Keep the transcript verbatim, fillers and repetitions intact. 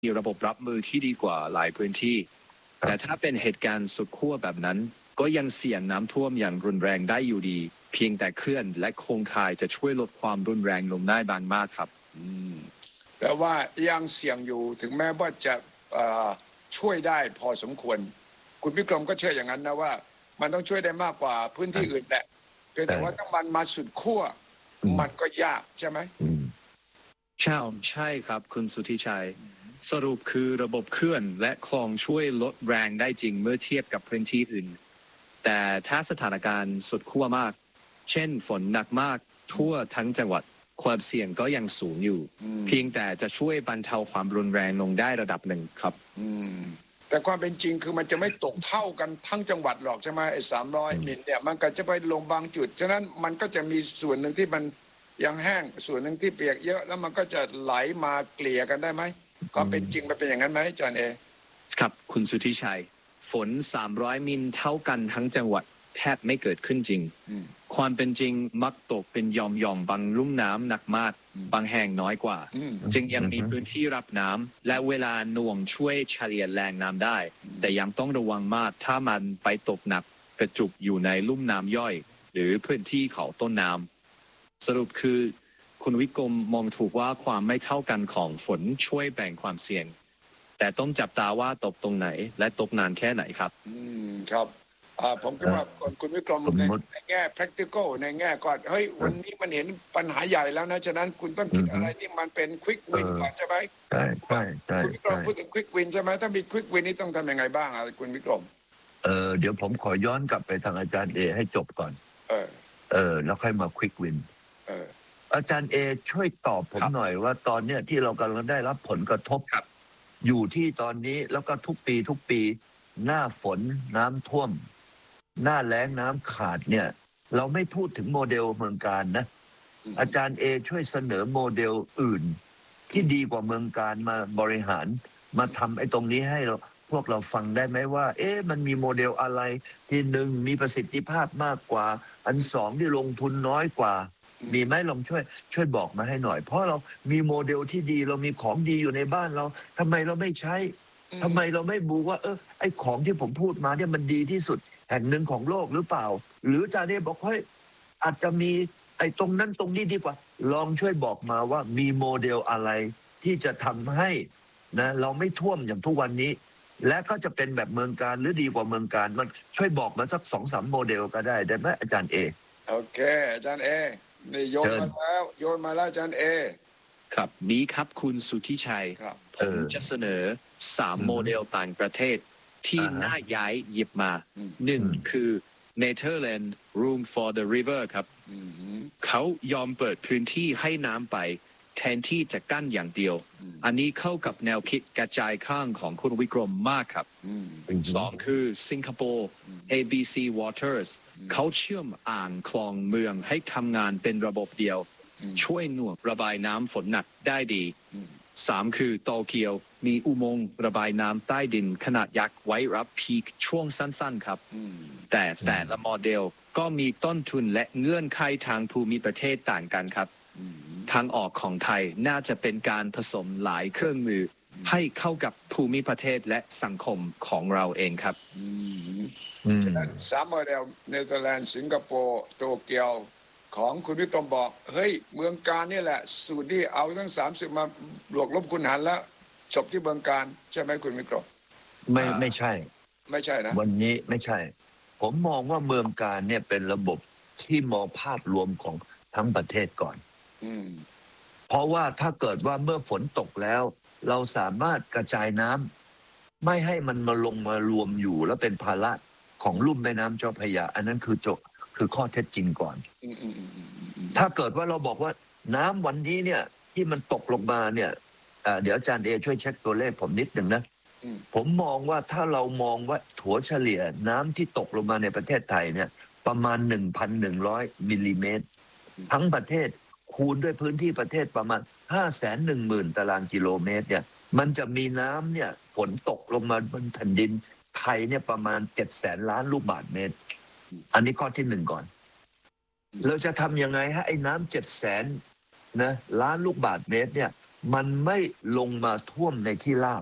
มีระบบรับมือที่ดีกว่าหลายพื้นที่แต่ถ้าเป็นเหตุการณ์สุดขั้วแบบนั้นก็ยังเสี่ยงน้ำท่วมอย่างรุนแรงได้อยู่ดีเพียงแต่เคลื่อนและโครงข่ายจะช่วยลดความรุนแรงลงได้บางมากครับแต่ว่ายังเสี่ยงอยู่ถึงแม้ว่าจะช่วยได้พอสมควรคุณวิกรมก็เชื่ออย่างนั้นนะว่ามันต้องช่วยได้มากกว่าพื้นที่อื่นแหละเพียงแต่ว่าถ้ามันมาสุดขั้วมันก็ยากใช่ไหมใช่ใช่ครับคุณสุทธิชัยสรุปคือระบบเคลื่อนและคลองช่วยลดแรงได้จริงเมื่อเทียบกับพื้นที่อื่นแต่ถ้าสถานการณ์สุดขั้วมากเช่นฝนหนักมากทั่วทั้งจังหวัดความเสี่ยงก็ยังสูงอยู่เพียงแต่จะช่วยบรรเทาความรุนแรงลงได้ระดับหนึ่งครับแต่ความเป็นจริงคือมันจะไม่ตกเท่ากันทั้งจังหวัดหรอกใช่ไหมไอ้สามร้อยมิลเนี่ยมันก็จะไปลงบางจุดฉะนั้นมันก็จะมีส่วนหนึ่งที่มันยังแห้งส่วนหนึ่งที่เปียกเยอะแล้วมันก็จะไหลมาเกลี่ยกันได้ไหมความเป็นจริงมันเป็นอย่างนั้นไหมอาจารย์เอครับคุณสุทธิชัยฝนสามร้อยมิลเท่ากันทั้งจังหวัดแทบไม่เกิดขึ้นจริงความเป็นจริงมักตกเป็นยอมยอมบางลุ่มน้ำหนักมากบางแห่งน้อยกว่าจึงยังมีพื้นที่รับน้ำและเวลาหน่วงช่วยเฉลี่ยแรงน้ำได้แต่ยังต้องระวังมากถ้ามันไปตกหนักกระจุกอยู่ในลุ่มน้ำย่อยหรือพื้นที่เขาต้นน้ำสรุปคือคุณวิกรมมองถูกว่าความไม่เท่ากันของฝนช่วยแบ่งความเสี่ยงแต่ต้องจับตาว่าตกตรงไหนและตกนานแค่ไหนครับอืมครับผมคิดว่าคุณวิกรมในในแง่ practical ในแง่ก่อนเฮ้ยวันนี้มันเห็นปัญหาใหญ่แล้วนะฉะนั้นคุณต้องคิดอะไรที่มันเป็น quick win ก่อนใช่ไหมใช่ใช่ใช่คุณวิกรมพูดถึง quick win ใช่ไหมถ้ามี quick win นี่ต้องทำยังไงบ้างอ่ะคุณวิกรมเออเดี๋ยวผมขอย้อนกลับไปทางอาจารย์เอให้จบก่อนเออเออแล้วค่อยมา quick win เอออาจารย์เอช่วยตอบผมหน่อยว่าตอนเนี้ยที่เรากำลังได้รับผลกระทบอยู่ที่ตอนนี้แล้วก็ทุกปีทุกปีหน้าฝนน้ำท่วมหน้าแล้งน้ำขาดเนี่ยเราไม่พูดถึงโมเดลเมืองการนะอาจารย์เอช่วยเสนอโมเดลอื่นที่ดีกว่าเมืองการมาบริหารมาทำไอ้ตรงนี้ให้เราพวกเราฟังได้ไหมว่าเอ๊ะมันมีโมเดลอะไรที่หนึ่งมีประสิทธิภาพมากกว่าอันสองที่ลงทุนน้อยกว่ามีไหมลองช่วยช่วยบอกมาให้หน่อยเพราะเรามีโมเดลที่ดีเรามีของดีอยู่ในบ้านเราทำไมเราไม่ใช้ทำไมเราไม่บูว่าเออไอ้ของที่ผมพูดมาเนี่ยมันดีที่สุดแห่งหนึ่งของโลกหรือเปล่าหรืออาจารย์เนี่ยบอกเฮ้ยอาจจะมีไอ้ตรงนั้นตรงนี้ดีกว่าลองช่วยบอกมาว่ามีโมเดลอะไรที่จะทำให้นะเราไม่ท่วมอย่างทุกวันนี้และก็จะเป็นแบบเมืองการหรือดีกว่าเมืองการมันช่วยบอกมาสักสองสามโมเดลก็ได้ได้ไหมอาจารย์เอโอเคอาจารย์เอนี่โยนมาแล้วโยนมาแล้วอาจารย์เอครับนี้ครับคุณสุทธิชัยผมจะเสนอสามโมเดลต่างประเทศที่น่าย้ายหยิบมาหนึ่งคือเนเธอร์แลนด์ Room for the River ครับเขายอมเปิดพื้นที่ให้น้ำไปแทนที่จะกั้นอย่างเดียวอันนี้เข้ากับแนวคิดกระจายข้างของคุณวิกรมมากครับสองคือสิงคโปร์ เอ บี ซี Waters เขาเชื่อมอ่างคลองเมืองให้ทำงานเป็นระบบเดียวช่วยหน่วงระบายน้ำฝนหนักได้ดีสามคือโตเกียวมีอุโมงค์ระบายน้ำใต้ดินขนาดยักษ์ไว้รับพีคช่วงสั้นๆครับแต่แต่ละโมเดลก็มีต้นทุนและเงื่อนไขทางภูมิประเทศต่างกันครับทางออกของไทยน่าจะเป็นการผสมหลายเครื่องมือให้เข้ากับภูมิประเทศและสังคมของเราเองครับฉะนั้นสามโมเดลเนเธอร์แลนด์สิงคโปร์โตเกียวของคุณวิกรมบอกเฮ้ยเมืองการนี่แหละสูตรที่เอาทั้งสามสิบมาบวกลบคูณหารแล้วจบที่เมืองการใช่ไหมคุณวิกรมไม่ไม่ใช่ไม่ใช่นะวันนี้ไม่ใช่ผมมองว่าเมืองการเนี่ยเป็นระบบที่มองภาพรวมของทั้งประเทศก่อนอืมเพราะว่าถ้าเกิดว่าเมื่อฝนตกแล้วเราสามารถกระจายน้ำไม่ให้มันมาลงมารวมอยู่แล้วเป็นภาระของลุ่มแม่น้ำเจ้าพระยาอันนั้นคือจบคือข้อเท็จจริงก่อนถ้าเกิดว่าเราบอกว่าน้ำวันนี้เนี่ยที่มันตกลงมาเนี่ยเดี๋ยวอาจารย์เอช่วยเช็คตัวเลขผมนิดหนึ่งนะผมมองว่าถ้าเรามองว่าถัวเฉลี่ยน้ำที่ตกลงมาในประเทศไทยเนี่ยประมาณ หนึ่งพันหนึ่งร้อย มิลลิเมตรทั้งประเทศคูณด้วยพื้นที่ประเทศประมาณ ห้าแสนหนึ่งหมื่น ตารางกิโลเมตรเนี่ยมันจะมีน้ำเนี่ยฝนตกลงมาบนแผ่นดินไทยเนี่ยประมาณเจ็ดแสนล้านลูกบาศก์เมตรอันนี้ข้อที่หนึ่งก่อนเราจะทำยังไงให้ไอ้น้ำเจ็ดแสนนะล้านลูกบาศก์เมตรเนี่ยมันไม่ลงมาท่วมในที่ราบ